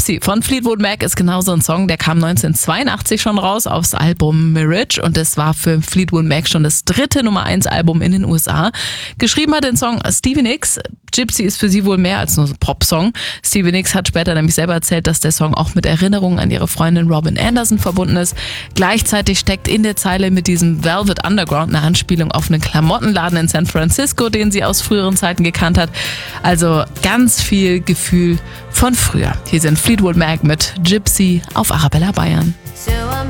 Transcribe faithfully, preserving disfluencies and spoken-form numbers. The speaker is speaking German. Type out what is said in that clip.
Gypsy von Fleetwood Mac ist genauso ein Song, der kam neunzehnhundertzweiundachtzig schon raus aufs Album Mirage und es war für Fleetwood Mac schon das dritte Nummer eins Album in den U S A. Geschrieben hat den Song Stevie Nicks. Gypsy ist für sie wohl mehr als nur ein Popsong. Stevie Nicks hat später nämlich selber erzählt, dass der Song auch mit Erinnerungen an ihre Freundin Robin Anderson verbunden ist. Gleichzeitig steckt in der Zeile mit diesem Velvet Underground eine Anspielung auf einen Klamottenladen in San Francisco, den sie aus früheren Zeiten gekannt hat. Also ganz viel Gefühl von früher. Hier sind Fleetwood Mac mit Gypsy auf Arabella Bayern. So I'm